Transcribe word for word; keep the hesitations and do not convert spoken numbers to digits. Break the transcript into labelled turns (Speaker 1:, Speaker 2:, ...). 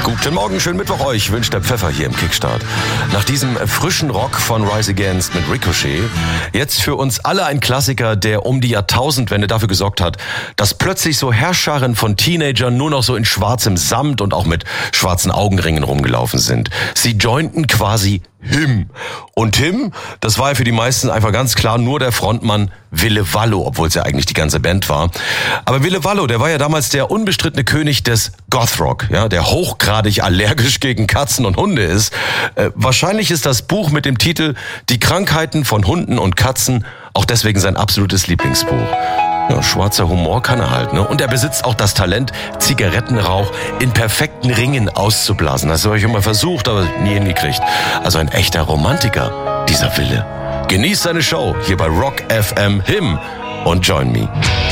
Speaker 1: Guten Morgen, schönen Mittwoch euch, wünscht der Pfeffer hier im Kickstart. Nach diesem frischen Rock von Rise Against mit Ricochet, jetzt für uns alle ein Klassiker, der um die Jahrtausendwende dafür gesorgt hat, dass plötzlich so Herrscharen von Teenagern nur noch so in schwarzem Samt und auch mit schwarzen Augenringen rumgelaufen sind. Sie jointen quasi Him. Und Him, das war ja für die meisten einfach ganz klar nur der Frontmann Ville Valo, obwohl es ja eigentlich die ganze Band war. Aber Ville Valo, der war ja damals der unbestrittene König des Gothrock, ja, der hochgradig allergisch gegen Katzen und Hunde ist. Äh, wahrscheinlich ist das Buch mit dem Titel Die Krankheiten von Hunden und Katzen auch deswegen sein absolutes Lieblingsbuch. Ja, schwarzer Humor kann er halt, ne? Und er besitzt auch das Talent, Zigarettenrauch in perfekten Ringen auszublasen. Das habe ich immer versucht, aber nie hingekriegt. Also ein echter Romantiker, dieser Wille. Genießt seine Show hier bei Rock F M, Him und Join Me.